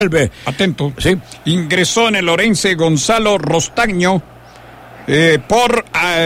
Atento. Sí. Ingresó en el Orense Gonzalo Rostaño por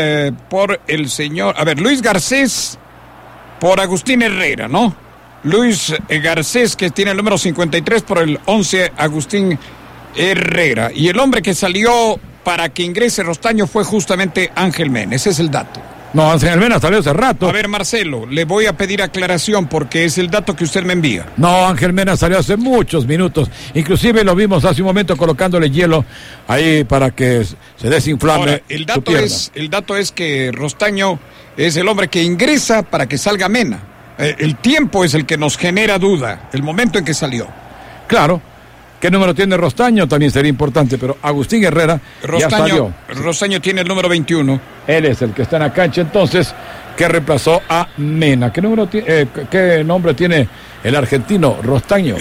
el señor, Luis Garcés, por Agustín Herrera, ¿no? Luis Garcés, que tiene el número 53, por el 11 Agustín Herrera. Y el hombre que salió para que ingrese Rostaño fue justamente Ángel Mena. Ese es el dato. No, Ángel Mena salió hace rato. A ver, Marcelo, le voy a pedir aclaración porque es el dato que usted me envía. No, Ángel Mena salió hace muchos minutos. Inclusive lo vimos hace un momento colocándole hielo ahí para que se desinflame. Ahora, el dato es que Rostaño es el hombre que ingresa para que salga Mena. El tiempo es el que nos genera duda, el momento en que salió. Claro. ¿Qué número tiene Rostaño? También sería importante, pero Agustín Herrera ya salió. Rostaño tiene el número 21. Él es el que está en la cancha, entonces, que reemplazó a Mena. ¿Qué nombre tiene el argentino Rostaño?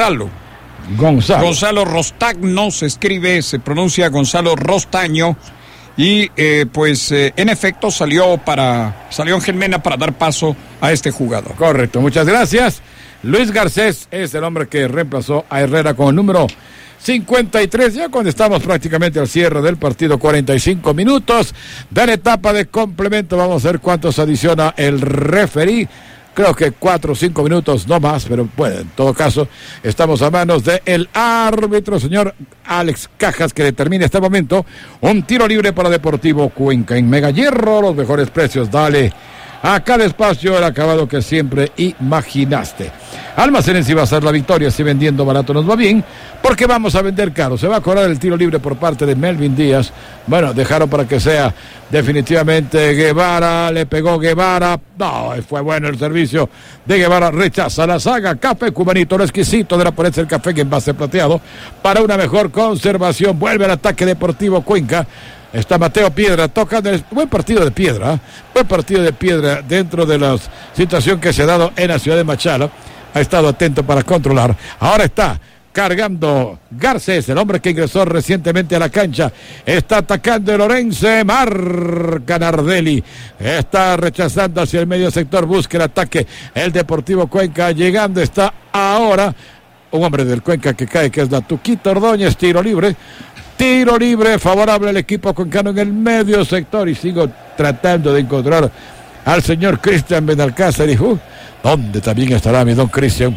Gonzalo Rostagno se pronuncia Gonzalo Rostaño. Y en efecto salió Ángel Mena para dar paso a este jugador. Correcto, muchas gracias. Luis Garcés es el hombre que reemplazó a Herrera con el número 53, ya cuando estamos prácticamente al cierre del partido, 45 minutos de la etapa de complemento. Vamos a ver cuántos adiciona el referí. Creo que 4 o 5 minutos, no más, pero bueno, en todo caso, estamos a manos del árbitro, señor Alex Cajas, que determina este momento un tiro libre para Deportivo Cuenca. En Mega Hierro, los mejores precios, dale a cada espacio el acabado que siempre imaginaste. Almacenes y va a ser la victoria, si vendiendo barato nos va bien, porque vamos a vender caro. Se va a cobrar el tiro libre por parte de Melvin Díaz. Bueno, dejaron para que sea definitivamente Guevara, le pegó Guevara. No, fue bueno el servicio de Guevara, rechaza la saga. Café Cubanito, lo exquisito de la pureza del café en envase plateado para una mejor conservación. Vuelve al ataque Deportivo Cuenca. Está Mateo Piedra, buen partido de Piedra dentro de la situación que se ha dado en la ciudad de Machala. Ha estado atento para controlar. Ahora está cargando Garcés, el hombre que ingresó recientemente a la cancha. Está atacando el Orense, marca Nardelli. Está rechazando hacia el medio sector, busca el ataque. El Deportivo Cuenca llegando, está ahora un hombre del Cuenca que cae, que es la Tuquita Ordóñez, tiro libre favorable al equipo cuencano en el medio sector, y sigo tratando de encontrar al señor Cristian Benalcázar y ¿dónde también estará mi don Cristian?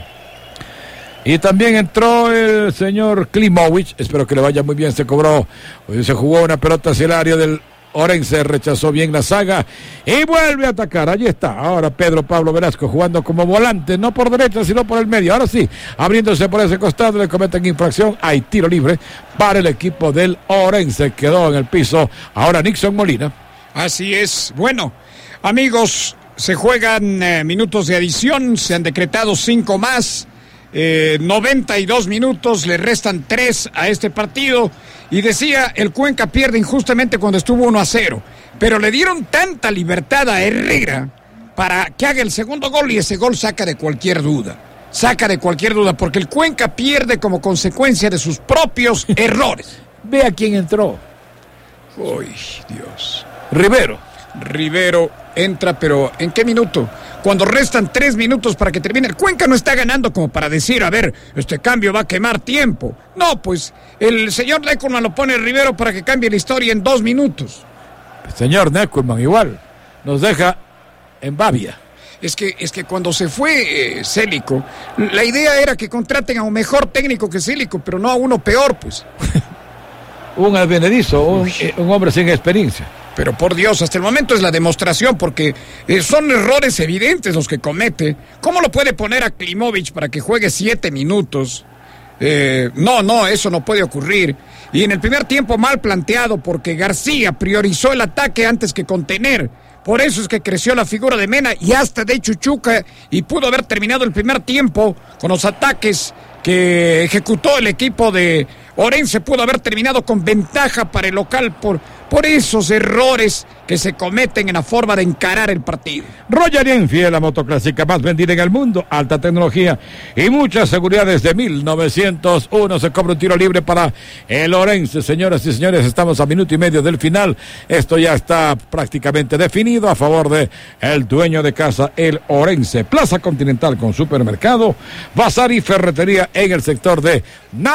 Y también entró el señor Klimovic, espero que le vaya muy bien. Se jugó una pelota hacia el área del Orense, rechazó bien la saga y vuelve a atacar. Allí está ahora Pedro Pablo Velasco jugando como volante, no por derecha sino por el medio. Ahora sí, abriéndose por ese costado, le cometen infracción. Hay tiro libre para el equipo del Orense. Quedó en el piso ahora Nixon Molina. Así es. Bueno, amigos, se juegan minutos de adición, se han decretado 5 más. 92 minutos, le restan 3 a este partido. Y decía, el Cuenca pierde injustamente cuando estuvo 1-0, pero le dieron tanta libertad a Herrera para que haga el segundo gol, y ese gol saca de cualquier duda, porque el Cuenca pierde como consecuencia de sus propios errores. Ve a quién entró. Uy, Dios. Rivero entra, pero ¿en qué minuto? Cuando restan 3 minutos para que termine. El Cuenca no está ganando como para decir, a ver, este cambio va a quemar tiempo. No, pues el señor Neckerman lo pone Rivero para que cambie la historia en 2 minutos. El señor Neckerman igual nos deja en babia. Es que cuando se fue Célico, la idea era que contraten a un mejor técnico que Célico, pero no a uno peor, pues. Un advenedizo, un hombre sin experiencia. Pero por Dios, hasta el momento es la demostración, porque son errores evidentes los que comete. ¿Cómo lo puede poner a Klimovic para que juegue 7 minutos? No, eso no puede ocurrir. Y en el primer tiempo mal planteado, porque García priorizó el ataque antes que contener. Por eso es que creció la figura de Mena y hasta de Chuchuca, y pudo haber terminado el primer tiempo con los ataques que ejecutó el equipo de Orense. Pudo haber terminado con ventaja para el local por esos errores que se cometen en la forma de encarar el partido. Royal Enfield, la motoclásica más vendida en el mundo, alta tecnología y mucha seguridad desde 1901. Se cobra un tiro libre para el Orense. Señoras y señores, estamos a minuto y medio del final. Esto ya está prácticamente definido a favor de el dueño de casa, el Orense. Plaza Continental con supermercado, bazar y ferretería en el sector de